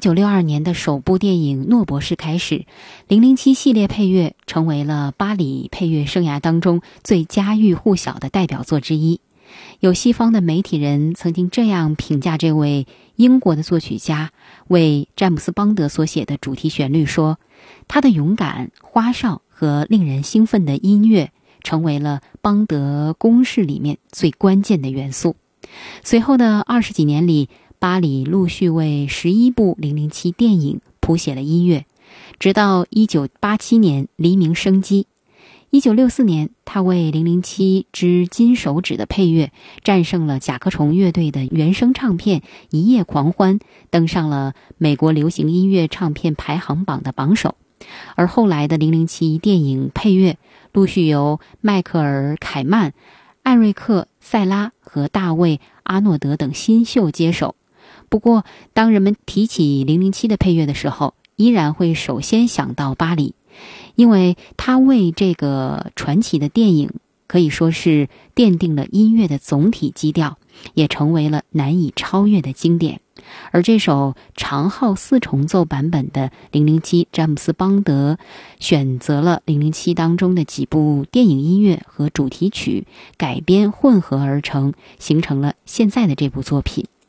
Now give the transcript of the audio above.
1962年的首部电影《诺博士》开始，007系列配乐成为了巴里配乐生涯当中最家喻户晓的代表作之一。有西方的媒体人曾经这样评价这位英国的作曲家为詹姆斯·邦德所写的主题旋律说，他的勇敢、花哨和令人兴奋的音乐成为了邦德公式里面最关键的元素。随后的20几年里，巴里陆续为11部007电影谱写了音乐，直到1987年黎明生机。1964年，他为007之金手指的配乐战胜了甲壳虫乐队的原声唱片《一夜狂欢》，登上了美国流行音乐唱片排行榜的榜首。而后来的007电影配乐陆续由迈克尔·凯曼、艾瑞克·塞拉和大卫·阿诺德等新秀接手。不过，当人们提起007的配乐的时候，依然会首先想到巴里，因为他为这个传奇的电影可以说是奠定了音乐的总体基调，也成为了难以超越的经典。而这首长号4重奏版本的007，詹姆斯·邦德选择了007当中的几部电影音乐和主题曲改编混合而成，形成了现在的这部作品。